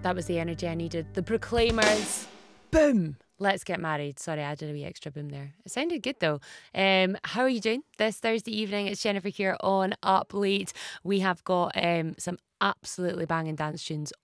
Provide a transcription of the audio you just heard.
That was the energy I needed. The Proclaimers. Boom. Let's get married. Sorry, I did a wee extra boom there. It sounded good though. How are you doing this Thursday evening? It's Jennifer here on Up Late. We have got some absolutely banging dance tunes